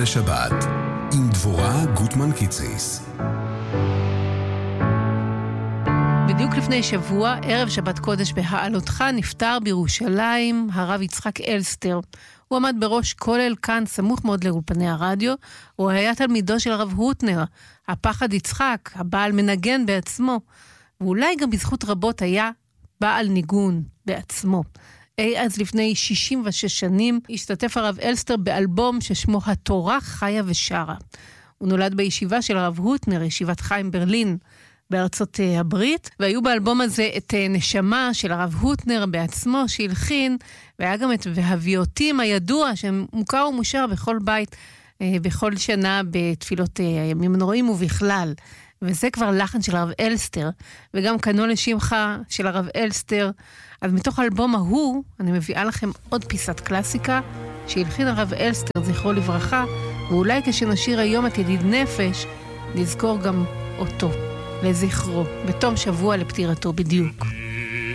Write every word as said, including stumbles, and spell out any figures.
השבת עם דבורה גוטמן קיציס. בדיוק לפני שבוע, ערב שבת קודש בהעלותך, נפטר בירושלים הרב יצחק אלסטר. הוא עמד בראש כולל כאן, סמוך מאוד לאולפני הרדיו. הוא היה תלמידו של הרב הוטנר, הפחד יצחק, הבעל מנגן בעצמו. ואולי גם בזכות רבות היה בעל ניגון בעצמו. אי אז לפני שישים ושש שנים השתתף הרב אלסטר באלבום ששמו התורה חיה ושרה. הוא נולד בישיבה של הרב הוטנר, ישיבת חיים ברלין, בארצות הברית, והיו באלבום הזה את נשמה של הרב הוטנר בעצמו שהלחין, והיה גם את והביותים הידוע שמוכר ומושר בכל בית, בכל שנה בתפילות הימים הנוראים ובכלל. וזה כבר לחן של הרב אלסטר, וגם קנו לשמך של הרב אלסטר. אז מתוך האלבום ההוא אני מביאה לכם עוד פיסת קלאסיקה שהלחין הרב אלסטר, זכרו לברכה, ואולי כשנשיר היום את ידיד נפש נזכור גם אותו לזכרו, בתום שבוע לפטירתו בדיוק.